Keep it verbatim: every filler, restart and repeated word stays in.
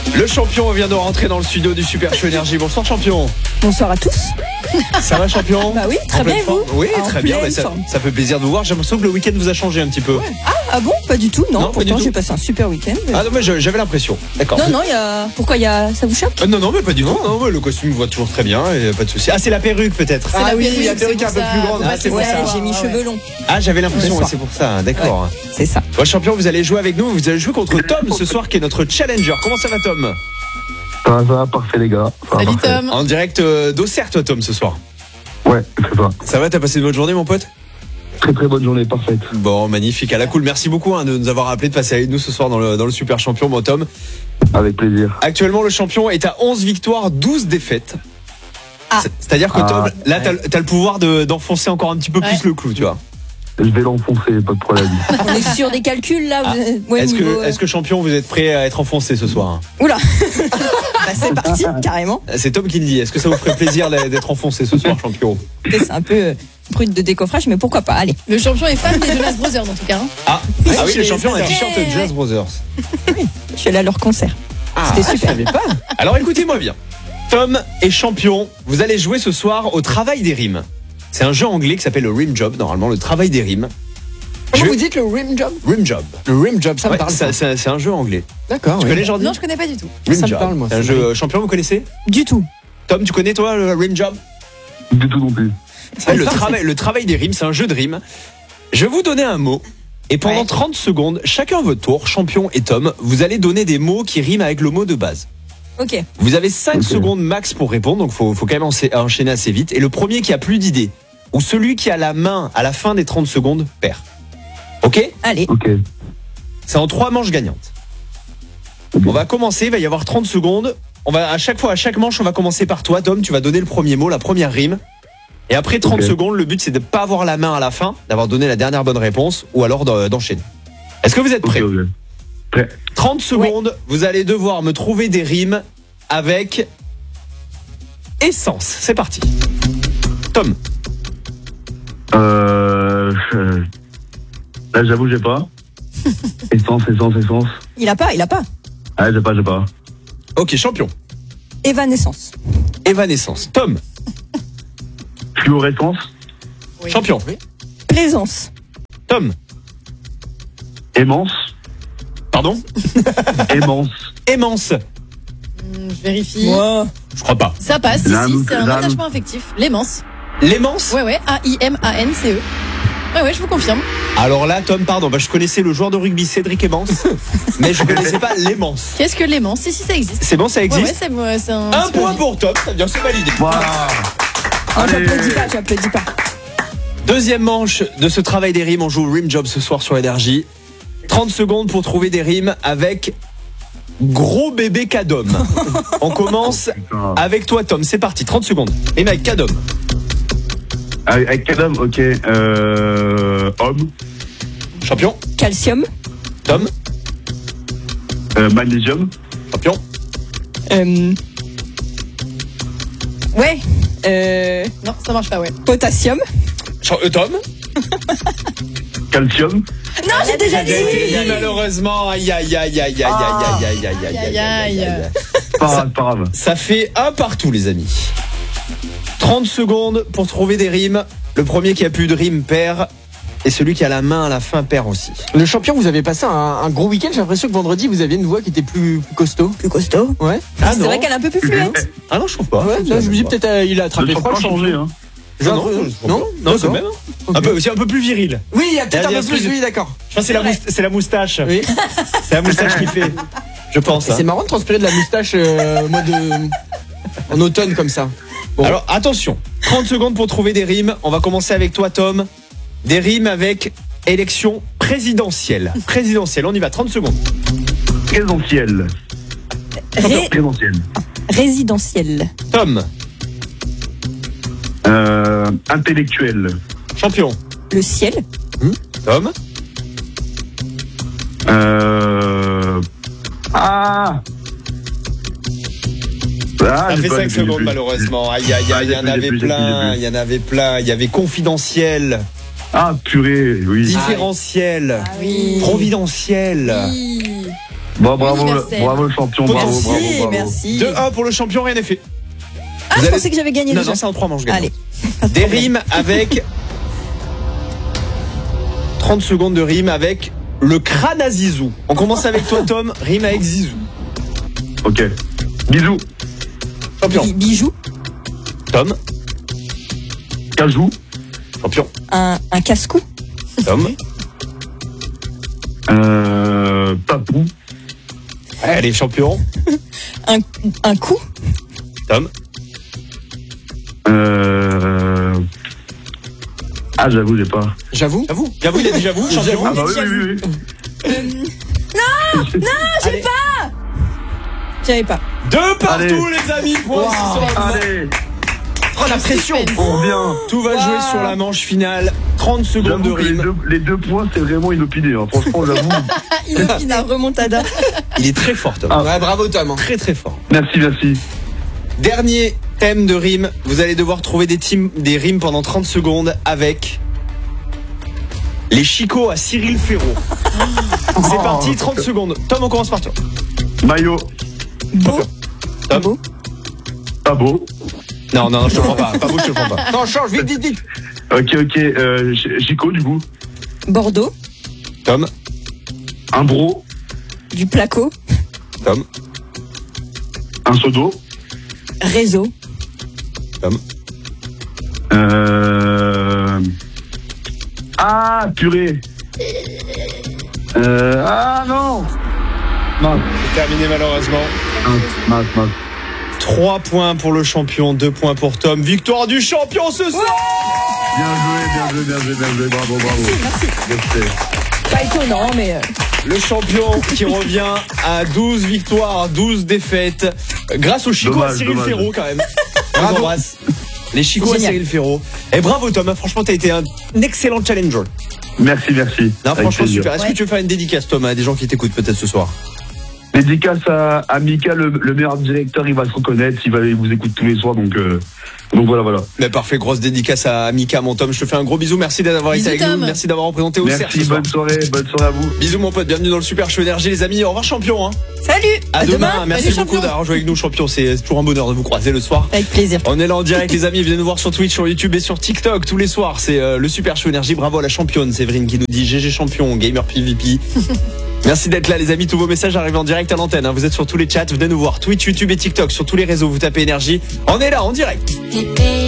Le champion vient de rentrer dans le studio du Super Show Énergie. Bonsoir champion. Bonsoir à tous. Ça va champion? Bah oui, très En bien pleine et vous? forme? Oui, En très bien. pleine Mais ça, forme. ça fait plaisir de vous voir. J'ai l'impression que le week-end vous a changé un petit peu. Ouais. Ah, ah bon? Pas du tout, non. Non, pas du Pourtant, tout. j'ai passé un super week-end. Ah non, mais je- j'avais l'impression. D'accord. Non, non, il y a. Pourquoi il y a. Ça vous choque? Euh, non, non, mais pas du tout. Non, ouais, le costume voit toujours très bien et pas de souci. Ah, c'est la perruque peut-être. C'est Ah la oui, perruque, la perruque c'est un peu pour plus ça. grande. Ouais, Ah, c'est pour Ouais, ça. j'ai mis Ouais. cheveux longs. Ah, j'avais l'impression, Le ouais, soir. c'est pour ça. D'accord. C'est ça. Ouais, champion, vous allez jouer avec nous. Vous allez jouer contre Tom ce soir, qui est notre challenger. Comment ça va, Tom? Ça va, ça va, parfait les gars. Ça va, Salut parfait. Tom. En direct euh, d'Auxerre, toi, Tom, ce soir. Ouais, c'est ça. Ça va, t'as passé une bonne journée, mon pote? Très très bonne journée, parfaite. Bon, magnifique, à la cool. Merci beaucoup hein, de nous avoir appelé, de passer avec nous ce soir dans le, dans le Super Champion, bon Tom. Avec plaisir. Actuellement, le champion est à onze victoires, douze défaites. Ah. C'est- C'est-à-dire que Ah. Tom, là, t'as, t'as le pouvoir de, d'enfoncer encore un petit peu Ouais. plus le clou, tu vois. Je vais l'enfoncer, pas de problème. On est sur des calculs là. Ah. Vous... Ouais, Est-ce niveau, que, est-ce que champion, vous êtes prêt à être enfoncé ce soir? Oula. Bah, c'est parti, carrément. C'est Tom qui le dit. Est-ce que ça vous ferait plaisir d'être enfoncé ce soir, champion? C'est un peu euh, brut de décoffrage, mais pourquoi pas? Allez. Le champion est fan des Jonas Brothers en tout cas. hein. Ah, ah oui, je le les champion a un adore. t-shirt Ouais, Jonas ouais. Brothers. Je suis allée à leur concert. Ah, C'était super. Alors écoutez-moi bien. Tom est champion. Vous allez jouer ce soir au travail des rimes. C'est un jeu anglais qui s'appelle le Rim Job, normalement le travail des rimes. Comment Je- vous dites le rim job? Rim Job. Le rim job, ça Ouais, me parle. ça- ça. c'est c'est un jeu anglais. D'accord. Tu oui. connais Jordi? Non, je connais pas du tout. Rim Ça me Job. parle, moi, C'est un c'est jeu vrai. euh, champion, vous connaissez? Du tout. Tom, tu connais toi le Rim Job? Du tout non plus. Ouais, le, travail, le travail des rimes, c'est un jeu de rimes. Je vais vous donner un mot. Et pendant Ouais. trente secondes, chacun à votre tour, champion et Tom, vous allez donner des mots qui riment avec le mot de base. Ok. Vous avez cinq Ok. secondes max pour répondre, donc faut, faut quand même encha- enchaîner assez vite. Et le premier qui a plus d'idées, ou celui qui a la main à la fin des trente secondes, perd. Ok? Allez. Ok. C'est en trois manches gagnantes. On va commencer, il va y avoir trente secondes. On va, à chaque fois, à chaque manche, on va commencer par toi, Tom. Tu vas donner le premier mot, la première rime. Et après trente Ok. secondes, le but c'est de ne pas avoir la main à la fin, d'avoir donné la dernière bonne réponse, ou alors d'en- d'enchaîner. Est-ce que vous êtes Ok, prêts? ok. trente secondes, vous allez devoir me trouver des rimes avec essence. C'est parti. Tom, Euh. euh, Là, j'avoue, j'ai pas. Essence, essence, essence. Il a pas, il a pas. Ah, j'ai pas, j'ai pas. ok, champion. Évanescence. Évanescence. Tom, Fluorescence. Oui. champion. Plaisance. Tom, Aimance. pardon. Aimance. Aimance. Hum, je vérifie. Wow. Je crois pas. Ça passe, si, J'ai un si, doute, c'est un j'ai un attachement affectif. L'aimance. L'aimance. Ouais, ouais, A I M A N C E. Ouais, ouais, je vous confirme. Alors là, Tom, pardon, bah, je connaissais le joueur de rugby Cédric Aimance, mais je connaissais pas l'aimance. Qu'est-ce que l'aimance? Si, si, ça existe. C'est bon, ça Ouais, ouais, existe. c'est ouais, c'est un. Un c'est point logique. pour Tom, ça vient, c'est validé. Voilà. Oh, Allez. j'applaudis pas, j'applaudis pas. Deuxième manche de ce travail des rimes, on joue au Rim Job ce soir sur Énergie. trente secondes pour trouver des rimes avec gros bébé Cadom. On commence Putain. avec toi, Tom, c'est parti, trente secondes. Et mec, Cadom. Avec, avec quel homme? Ok. Euh. Homme. Champion. Calcium. Tom, Euh, magnésium. champion. Euh... Ouais. Euh... Non, ça marche pas, ouais. Potassium. Cha- euh, Tom. Calcium. Non, j'ai déjà dit. Et malheureusement, aïe aïe aïe aïe aïe aïe aïe aïe aïe aïe aïe aïe aïe. Pas grave, pas grave. Ça fait un partout, les amis. trente secondes pour trouver des rimes. Le premier qui a plus de rimes perd. Et celui qui a la main à la fin perd aussi. Le champion, vous avez passé un, un gros week-end. J'ai l'impression que vendredi, vous aviez une voix qui était plus, plus costaud. Plus costaud. Ouais. Ah C'est vrai qu'elle est un peu plus fluette. Ah non, je trouve pas. Ouais, là, je me dis peut-être euh, il a Ça attrapé n'a froid. pas le changé, champion. hein. J'ai Non, un non, peu- je trouve non, pas. Non, c'est D'accord. le même. Ok. Un peu, c'est un peu plus viril. Oui, il y a peut-être Il y a un peu un plus. truc- Oui, d'accord. Je pense que c'est la, vrai. mousta- c'est la moustache. Oui. C'est la moustache qui fait. Je pense. Et hein. c'est marrant de transpirer de la moustache euh, au mois de en automne comme ça. Bon. Alors attention, trente secondes pour trouver des rimes. On va commencer avec toi, Tom. Des rimes avec élection présidentielle. Présidentielle, on y va, trente secondes. Présentiel. Ré- Présentiel. résidentiel. Tom, Euh, intellectuel. champion. Le ciel. Tom, Euh... Ah Ah, ça j'ai fait pas cinq depuis le secondes début. malheureusement. Aïe aïe Ah, aïe, il y en j'ai plus, avait j'ai plus, j'ai plein, plus. il y en avait plein. Il y avait confidentiel, Ah, purée, oui. différentiel, Oui. providentiel. Oui. Bon, bravo, le, Universel. bravo le champion, bravo, Merci, bravo, bravo. merci. deux un pour le champion, rien n'est fait. Ah, Vous je allez- pensais que j'avais gagné Non, déjà. non, c'est en trois manches gagnantes. Allez. Des rimes avec trente secondes de rime avec le crâne à Zizou. On commence avec toi, Tom. Rime avec Zizou. Ok. Bisous. Champion. Bi- Bijou, Tom. Cajou. Champion. un, un casse-cou, Tom. Euh, Papou. Allez, champion. un, un coup, Tom. Euh... Ah, j'avoue, j'ai pas. J'avoue. J'avoue. J'avoue, il a dit j'avoue. Champion. Ah bah oui, oui, oui. j'avais pas. Deux partout, Allez. les amis. Point ce soir. Allez, Oh, la pression. Suspense. on revient. Tout va Wow. jouer sur la manche finale. trente secondes de J'avoue que les rime. deux, les deux points, c'est vraiment inopiné. Hein. Franchement, j'avoue. La remontada. Il est très fort, Tom. Ah. Ouais, bravo Tom. Très, très fort. Merci, merci. Dernier thème de rime. Vous allez devoir trouver des, teams, des rimes pendant trente secondes avec les chicots à Cyril Ferraud. C'est parti, trente secondes. Tom, on commence par toi. Maillot. Beau. Tom. Beau. Pas beau. Non, non, non, je te prends pas. Pas beau, je te prends pas. Non, change, vite, vite, vite. Ok, ok. Euh, Ch- Chico, du coup. Bordeaux. Tom. Un bro. Du placo. Tom. Un seau d'eau. Réseau. Tom. Euh... Ah, purée. Euh... Ah, non. Mince, C'est terminé malheureusement. mince, mince, mince. trois points pour le champion, deux points pour Tom. Victoire du champion ce soir. Bien joué, bien joué, bien joué, bien joué. Bravo, bravo. Merci. Bien fait. Pas étonnant, mais. euh, Le champion qui revient à douze victoires, douze défaites. Grâce au Chico Dommage, à Cyril dommage. Ferraud quand même. On vous embrasse. Les Chico à Génial. Cyril Ferraud. Et bravo Tom, hein, franchement t'as été un excellent challenger. Merci, merci. Non, Avec franchement plaisir. super. Est-ce Ouais. que tu veux faire une dédicace Tom à des gens qui t'écoutent peut-être ce soir? Dédicace à, à Mika, le, le meilleur directeur, il va se reconnaître, il, va, il vous écoute tous les soirs, donc, euh, donc voilà, voilà. Mais parfait, grosse dédicace à Mika, mon Tom. Je te fais un gros bisou. Merci d'avoir été Bisous, avec Tom. nous. Merci d'avoir représenté au cerf Merci, ce soir. bonne soirée, bonne soirée à vous. Bisous mon pote, bienvenue dans le Super Show Énergie les amis. Au revoir champion. Hein. Salut. À, demain. Merci Salut, beaucoup champion. d'avoir joué avec nous champion. C'est toujours un bonheur de vous croiser le soir. Avec plaisir. On est là en direct les amis, venez nous voir sur Twitch, sur YouTube et sur TikTok tous les soirs. C'est euh, le Super Show Énergie. Bravo à la championne Séverine qui nous dit G G champion, gamer P V P. Merci d'être là les amis, tous vos messages arrivent en direct à l'antenne. Hein. Vous êtes sur tous les chats, venez nous voir Twitch, YouTube et TikTok, sur tous les réseaux, vous tapez Énergie. On est là en direct.